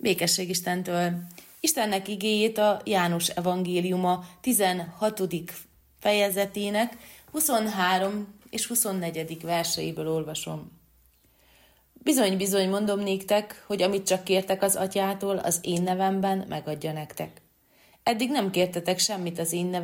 Békesség Istentől. Istennek igéjét a János evangéliuma 16. fejezetének 23 és 24. verseiből olvasom. Bizony-bizony mondom néktek, hogy amit csak kértek az atyától, az én nevemben megadja nektek. Eddig nem kértetek semmit az én nevemben,